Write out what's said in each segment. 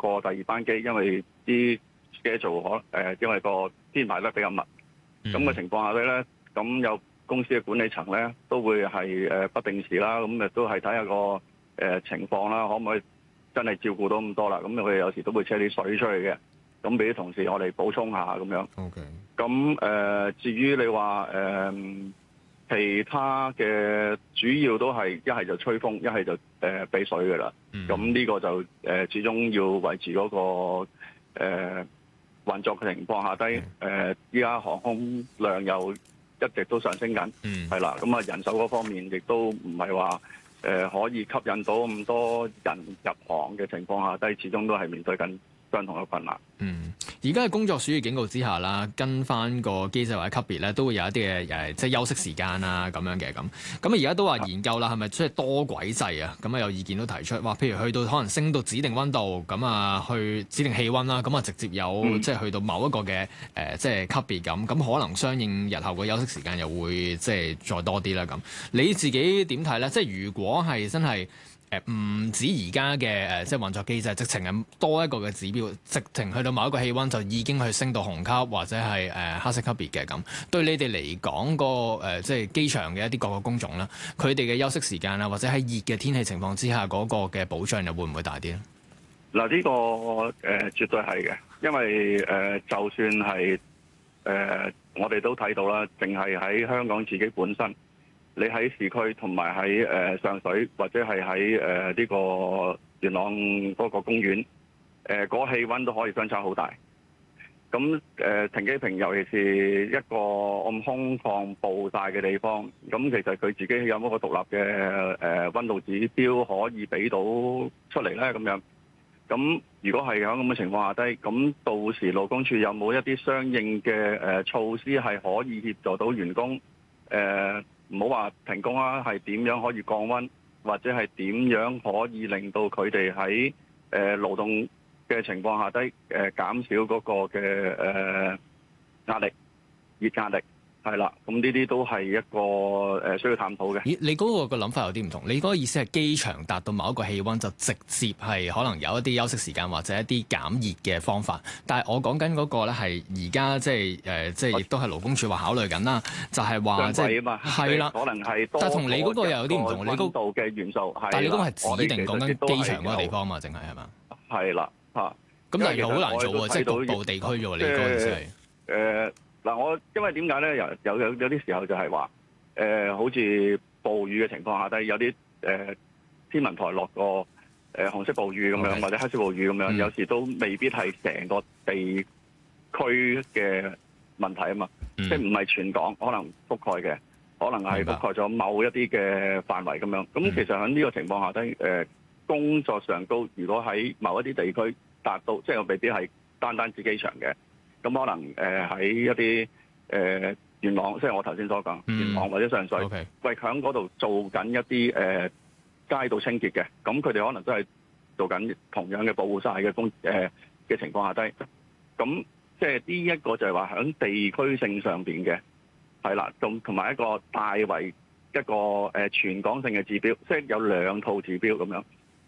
過第二班機，因為啲 schedule 因為個編排得比較密，咁嘅情況下咧，咁有公司嘅管理層咧都會係不定時啦，咁都係睇下個情況啦，可唔可以真係照顧到咁多啦？咁佢哋有時都會車啲水出去嘅，咁俾啲同事我哋補充下咁樣。 OK。 咁至於你話其他嘅主要都係一係就吹風，一係就俾水嘅啦。咁呢個就始終要維持嗰個運作嘅情況下低。依家航空量又一直都上升緊，係啦。咁啊人手嗰方面亦都唔係話可以吸引到咁多人入行嘅情況下低，始終都係面對緊相同嘅困難。 而家嘅工作暑熱警告之下啦，跟翻個機制或者級別咧，都會有一啲嘅即係休息時間啊咁樣嘅咁。咁而家都話研究啦，係咪即係多軌制啊？咁啊有意見都提出，話譬如去到可能升到指定溫度，咁啊去指定氣溫啦，咁啊直接有即係去到某一個嘅即係級別咁，咁可能相應日後嘅休息時間又會即係再多啲啦咁。你自己點睇咧？即係如果係真係唔止而家嘅即係運作機制，直情係多一個嘅指標，直情去到某一個氣溫就已經去升到紅級或者係黑色級別嘅咁。對你哋嚟講，個即係機場嘅一啲各個工種啦，佢哋嘅休息時間啊，或者喺熱嘅天氣情況之下嗰個嘅保障又會唔會大啲咧？ 嗱，呢個絕對係嘅，因為就算係我哋都睇到啦，淨係喺香港自己本身。你喺市區同埋喺上水或者係喺呢個元朗嗰個公園，嗰氣温都可以相差好大。咁停機坪尤其是一個咁空曠暴曬嘅地方，咁其實佢自己有冇個獨立嘅温度指標可以俾到出嚟咧？咁樣，咁如果係喺咁嘅情況下低，咁到時勞工處有冇一啲相應嘅措施係可以協助到員工唔好話停工啦，係點樣可以降温，或者係點樣可以令到佢哋喺勞動嘅情況下低減少嗰個嘅壓力、熱壓力，係啦。咁呢啲都係一個需要探討嘅。 咦，你嗰個諗法有啲唔同。你嗰個意思係機場達到某一個氣温就直接係可能有一啲休息時間或者一啲減熱嘅方法。但係我講緊嗰個咧係而家即係亦都係勞工處話考慮緊啦，就係話即係係啦， 可能係多。 但係同你嗰個又有啲唔同。你嗰度嘅元素係， 但係你嗰個係指定講緊機場嗰個地方嘛，淨係嘛？ 係啦嚇。 咁但係又好難做喎，即係局部地區啫喎。你嗰陣時係嗱，我因為點解咧？有啲時候就係話好似暴雨嘅情況下低，有啲天文台落個紅色暴雨咁樣，或者黑色暴雨咁樣，有時都未必係成個地區嘅問題啊嘛，即係唔係全港可能覆蓋嘅，可能係覆蓋咗某一啲嘅範圍咁樣。咁其實喺呢個情況下低，工作上都如果喺某一啲地區達到，即係未必係單指機場嘅。咁可能喺一啲元朗，即係我頭先所講元朗或者上水，為喺嗰度做緊一啲街道清潔嘅，咁佢哋可能都係做緊同樣嘅保護曬嘅情況下低。咁即係呢一個就係話喺地區性上邊嘅，係啦，同埋一個大為一個全港性嘅指標，即係有兩套指標咁樣。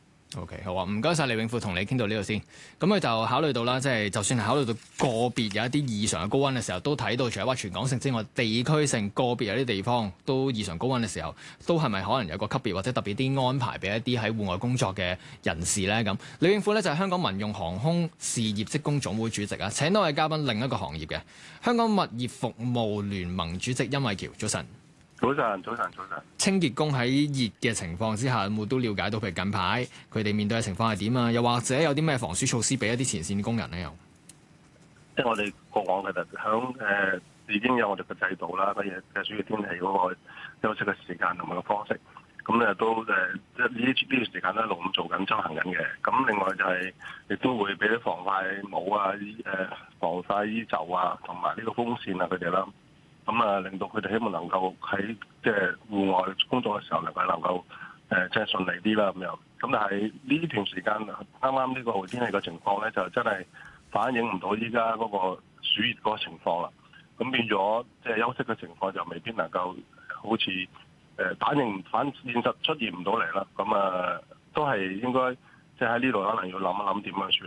OK， 好啊，唔該晒李永富，同你傾到呢度先。咁佢就考慮到啦，即係就算係考慮到個別有一啲異常嘅高溫嘅時候，都睇到除咗話全港性之外，地區性個別有啲地方都異常高溫嘅時候，都係咪可能有個級別或者特別啲安排俾一啲喺戶外工作嘅人士咧？咁李永富咧就係香港民用航空事業職工總會主席啊。請多位嘉賓，另一個行業嘅香港物業服務聯盟主席殷偉橋，早晨。 早晨。 清潔工喺熱嘅情況之下，有冇都了解到譬如近排佢哋面對嘅情況係點啊？又或者有啲咩防暑措施俾一啲前線工人咧？又即係我哋過往其實響已經有我哋嘅制度啦，乜嘢嘅暑熱天氣嗰個休息嘅時間同埋個方式，咁咧都即係呢段時間咧一路咁做緊執行緊嘅。咁另外就係亦都會俾啲防曬帽啊、防曬衣袖啊，同埋呢個風扇啊佢哋啦。咁啊，令到佢哋希望能夠喺即係戶外工作嘅時候能夠即係順利啲啦咁樣。咁但係呢段時間啱啱呢個好天氣嘅情況咧，就真係反映唔到依家嗰個暑熱嗰個情況啦。咁變咗即係休息嘅情況就未必能夠好似反現實出現唔到嚟啦。咁啊，都係應該即係喺呢度可能要諗一諗點樣處